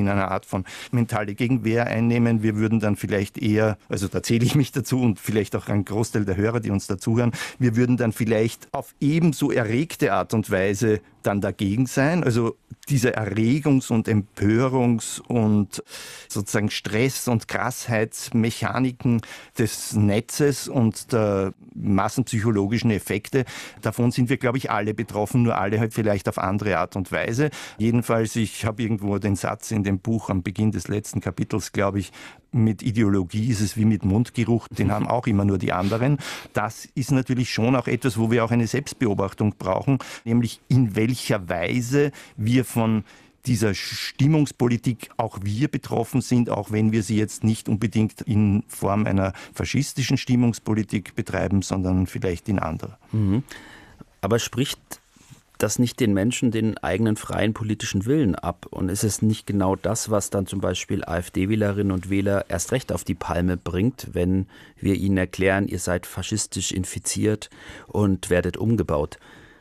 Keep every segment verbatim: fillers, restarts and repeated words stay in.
in einer Art von mentale Gegenwehr einnehmen. Wir würden dann vielleicht eher, also da zähle ich mich dazu und vielleicht auch ein Großteil der Hörer, die uns dazuhören, wir würden dann vielleicht auf ebenso erregte Art und Weise dann dagegen sein. Also diese Erregungs- und Empörungs- und sozusagen Stress- und Krassheitsmechaniken des Netzes und der massenpsychologischen Effekte, davon sind wir, glaube ich, alle betroffen, nur alle halt vielleicht auf andere Art und Weise. Jedenfalls, ich habe irgendwo den Satz in dem Buch am Beginn des letzten Kapitels, glaube ich, mit Ideologie ist es wie mit Mundgeruch, den haben auch immer nur die anderen. Das ist natürlich schon auch etwas, wo wir auch eine Selbstbeobachtung brauchen, nämlich in welcher Weise wir von dieser Stimmungspolitik auch wir betroffen sind, auch wenn wir sie jetzt nicht unbedingt in Form einer faschistischen Stimmungspolitik betreiben, sondern vielleicht in anderer. Mhm. Aber spricht das nicht den Menschen den eigenen freien politischen Willen ab? Und ist es nicht genau das, was dann zum Beispiel AfD-Wählerinnen und Wähler erst recht auf die Palme bringt, wenn wir ihnen erklären, ihr seid faschistisch infiziert und werdet umgebaut?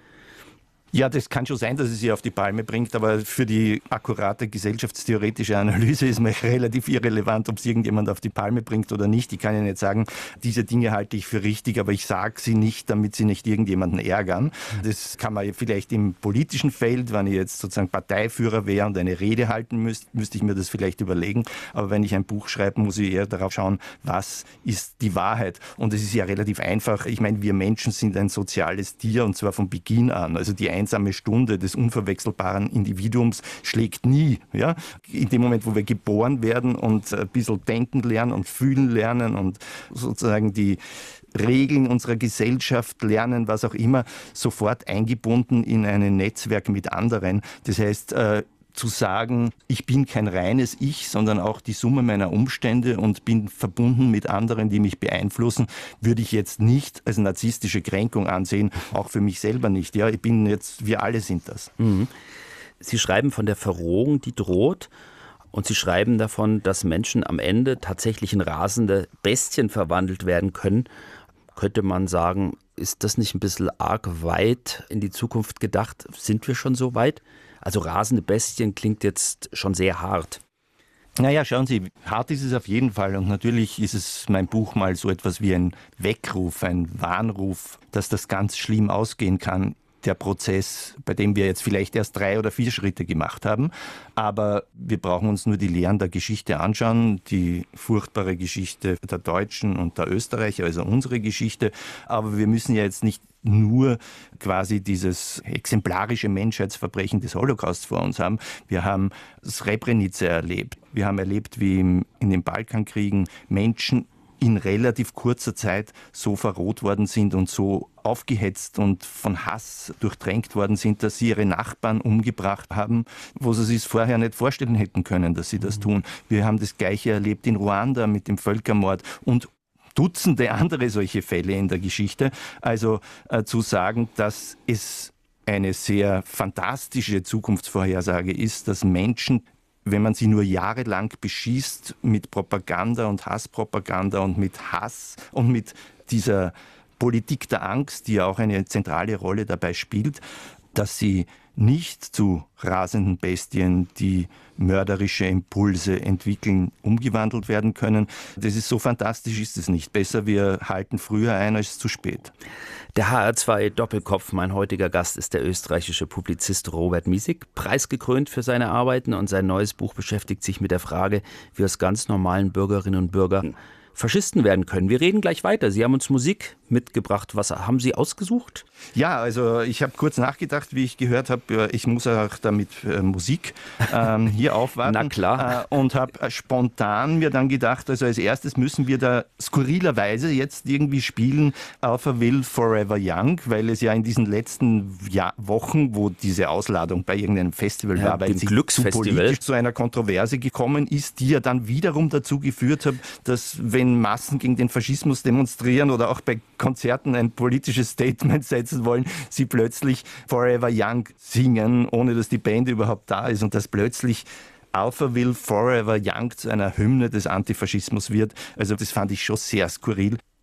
Ja, das kann schon sein, dass es sie auf die Palme bringt, aber für die akkurate gesellschaftstheoretische Analyse ist mir relativ irrelevant, ob es irgendjemand auf die Palme bringt oder nicht. Ich kann ja nicht sagen, diese Dinge halte ich für richtig, aber ich sage sie nicht, damit sie nicht irgendjemanden ärgern. Das kann man vielleicht im politischen Feld, wenn ich jetzt sozusagen Parteiführer wäre und eine Rede halten müsste, müsste ich mir das vielleicht überlegen. Aber wenn ich ein Buch schreibe, muss ich eher darauf schauen, was ist die Wahrheit. Und es ist ja relativ einfach. Ich meine, wir Menschen sind ein soziales Tier und zwar von Beginn an. Also die einsame Stunde des unverwechselbaren Individuums schlägt nie. Ja? In dem Moment, wo wir geboren werden und ein bisschen denken lernen und fühlen lernen und sozusagen die Regeln unserer Gesellschaft lernen, was auch immer, sofort eingebunden in ein Netzwerk mit anderen. Das heißt, äh, zu sagen, ich bin kein reines Ich, sondern auch die Summe meiner Umstände und bin verbunden mit anderen, die mich beeinflussen, würde ich jetzt nicht als narzisstische Kränkung ansehen, auch für mich selber nicht. Ja, ich bin jetzt, wir alle sind das. Mhm. Sie schreiben von der Verrohung, die droht. Und Sie schreiben davon, dass Menschen am Ende tatsächlich in rasende Bestien verwandelt werden können. Könnte man sagen, ist das nicht ein bisschen arg weit in die Zukunft gedacht? Sind wir schon so weit? Also rasende Bestien klingt jetzt schon sehr hart. Naja, schauen Sie, hart ist es auf jeden Fall und natürlich ist es mein Buch mal so etwas wie ein Weckruf, ein Warnruf, dass das ganz schlimm ausgehen kann. Der Prozess, bei dem wir jetzt vielleicht erst drei oder vier Schritte gemacht haben. Aber wir brauchen uns nur die Lehren der Geschichte anschauen, die furchtbare Geschichte der Deutschen und der Österreicher, also unsere Geschichte. Aber wir müssen ja jetzt nicht nur quasi dieses exemplarische Menschheitsverbrechen des Holocaust vor uns haben. Wir haben Srebrenica erlebt. Wir haben erlebt, wie in den Balkankriegen Menschen in relativ kurzer Zeit so verroht worden sind und so aufgehetzt und von Hass durchtränkt worden sind, dass sie ihre Nachbarn umgebracht haben, wo sie sich vorher nicht vorstellen hätten können, dass sie das tun. Wir haben das Gleiche erlebt in Ruanda mit dem Völkermord und Dutzende andere solche Fälle in der Geschichte. Also äh, zu sagen, dass es eine sehr fantastische Zukunftsvorhersage ist, dass Menschen, wenn man sie nur jahrelang beschießt mit Propaganda und Hasspropaganda und mit Hass und mit dieser Politik der Angst, die ja auch eine zentrale Rolle dabei spielt, dass sie nicht zu rasenden Bestien, die mörderische Impulse entwickeln, umgewandelt werden können. Das ist so fantastisch, ist es nicht. Besser, wir halten früher ein als zu spät. Der H R zwei Doppelkopf, mein heutiger Gast, ist der österreichische Publizist Robert Miesig, preisgekrönt für seine Arbeiten, und sein neues Buch beschäftigt sich mit der Frage, wie aus ganz normalen Bürgerinnen und Bürgern Faschisten werden können. Wir reden gleich weiter. Sie haben uns Musik mitgebracht. Was haben Sie ausgesucht? Ja, also ich habe kurz nachgedacht, wie ich gehört habe, ich muss auch damit äh, Musik ähm, hier aufwarten. Na klar. Äh, und habe äh, spontan mir dann gedacht, also als erstes müssen wir da skurrilerweise jetzt irgendwie spielen Alphaville Forever Young, weil es ja in diesen letzten Jahr, Wochen, wo diese Ausladung bei irgendeinem Festival ja, war, weil sie zu politisch zu einer Kontroverse gekommen ist, die ja dann wiederum dazu geführt hat, dass wenn Massen gegen den Faschismus demonstrieren oder auch bei Konzerten ein politisches Statement setzen wollen, sie plötzlich Forever Young singen, ohne dass die Band überhaupt da ist, und dass plötzlich Alphaville Forever Young zu einer Hymne des Antifaschismus wird. Also das fand ich schon sehr skurril.